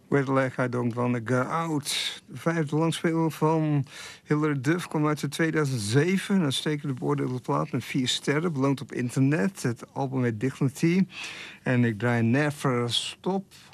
Weatherlag, I Don't Wanna Go Out. De vijfde langspeler van Hilary Duff kwam uit in 2007. Een uitstekende beoordeelde plaat met 4 sterren. Beloond op internet. Het album heet Dignity. En ik draai Never Stop.